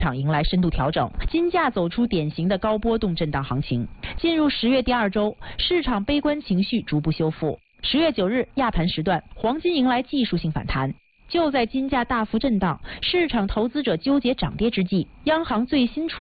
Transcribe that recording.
场迎来深度调整，金价走出典型的高波动震荡行情。进入10月第2周，市场悲观情绪逐步修复。10月9日亚盘时段，黄金迎来技术性反弹。就在金价大幅震荡、市场投资者纠结涨跌之际，央行最新出